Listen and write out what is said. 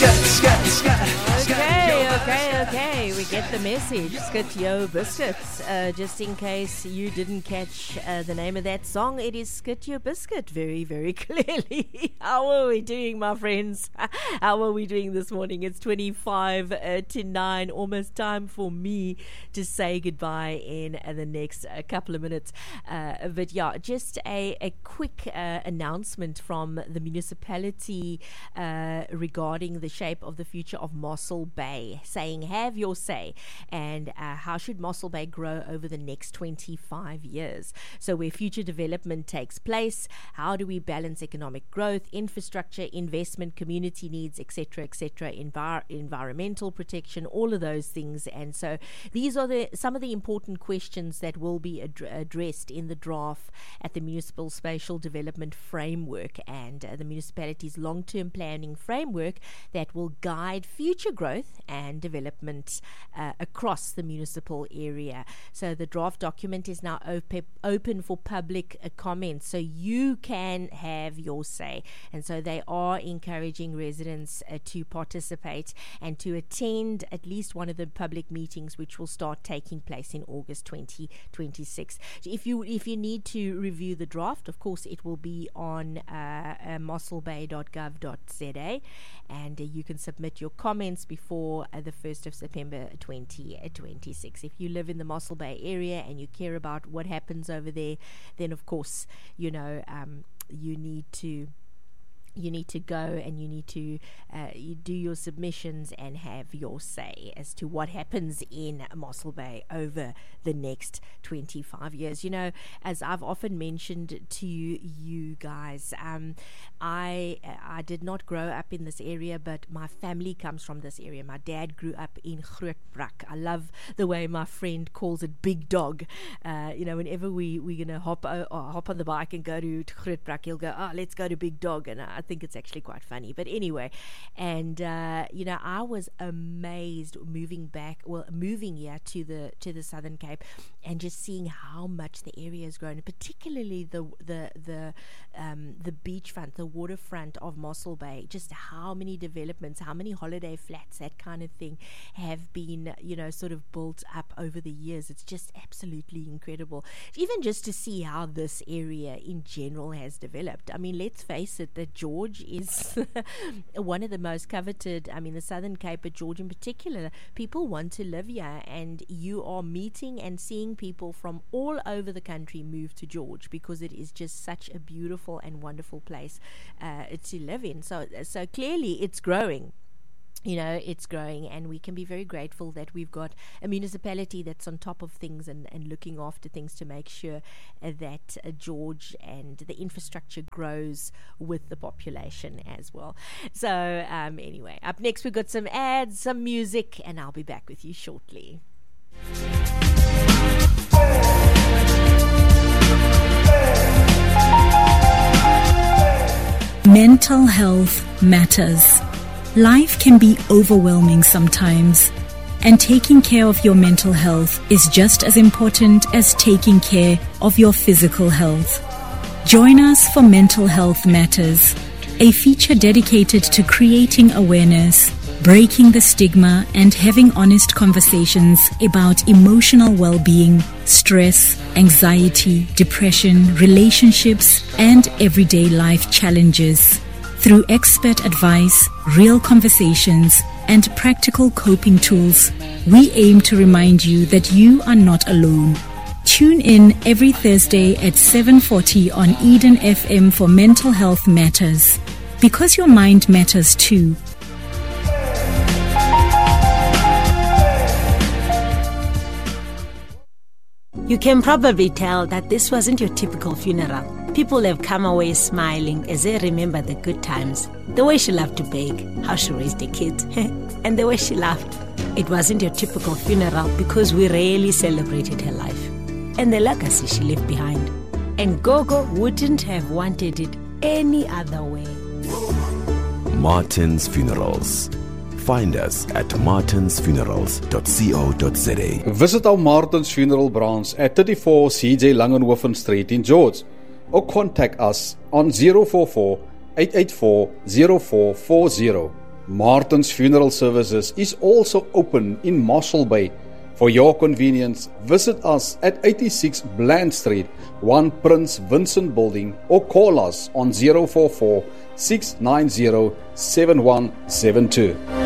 Okay, we get the message. Skityo Biscuits. Just in case you didn't catch the name of that song, it is Skityo Biscuit, very, very clearly. How are we doing, my friends? How are we doing this morning? It's 25 to 9, almost time for me to say goodbye in the next couple of minutes. But yeah, just a quick announcement from the municipality regarding the shape of the future of Mossel Bay, saying have your say, and how should Mossel Bay grow over the next 25 years. So where future development takes place, how do we balance economic growth, infrastructure, investment, community needs, etc., environmental protection, all of those things. And so these are some of the important questions that will be addressed in the draft at the Municipal Spatial Development Framework and the municipality's long-term planning framework that will guide future growth and development across the municipal area. So the draft document is now open for public comment, so you can have your say. And so they are encouraging residents to participate and to attend at least one of the public meetings, which will start taking place in August 2026. If you need to review the draft, of course, it will be on mosselbay.gov.za, and you can submit your comments before the 1st of September 2026. If you live in the Mossel Bay area and you care about what happens over there, then of course, you need to go and you need to you do your submissions and have your say as to what happens in Mossel Bay over the next 25 years. You know, as I've often mentioned to you guys, I did not grow up in this area, but my family comes from this area. My dad grew up in Grootbrak. I love the way my friend calls it Big Dog. Whenever we're going to hop on the bike and go to Grootbrak, he'll go, let's go to Big Dog. And I think it's actually quite funny. But anyway, and I was amazed moving here to the Southern Cape and just seeing how much the area has grown, particularly the beachfront, the waterfront of Mossel Bay. Just how many developments, how many holiday flats, that kind of thing, have been sort of built up over the years. It's just absolutely incredible. Even just to see how this area in general has developed. I mean, let's face it, that George is one of the most coveted, the Southern Cape, but George in particular, people want to live here, and you are meeting and seeing people from all over the country move to George because it is just such a beautiful and wonderful place to live in. So clearly it's growing. It's growing, and we can be very grateful that we've got a municipality that's on top of things and looking after things to make sure that George and the infrastructure grows with the population as well. So anyway, up next we've got some ads, some music, and I'll be back with you shortly. Mental health matters. Life can be overwhelming sometimes, and taking care of your mental health is just as important as taking care of your physical health. Join us for Mental Health Matters, a feature dedicated to creating awareness, breaking the stigma, and having honest conversations about emotional well-being, stress, anxiety, depression, relationships, and everyday life challenges. Through expert advice, real conversations, and practical coping tools, we aim to remind you that you are not alone. Tune in every Thursday at 7:40 on Eden FM for Mental Health Matters, because your mind matters too. You can probably tell that this wasn't your typical funeral. People have come away smiling as they remember the good times, the way she loved to bake, how she raised the kids, and the way she laughed. It wasn't your typical funeral because we really celebrated her life and the legacy she left behind. And Gogo wouldn't have wanted it any other way. Martin's Funerals. Find us at martinsfunerals.co.za. Visit our Martin's Funeral branch at 34 CJ Langenhoven Street in George, or contact us on 044-884-0440. Martin's Funeral Services is also open in Mossel Bay. For your convenience, visit us at 86 Bland Street, 1 Prince Vincent Building, or call us on 044 690 7172.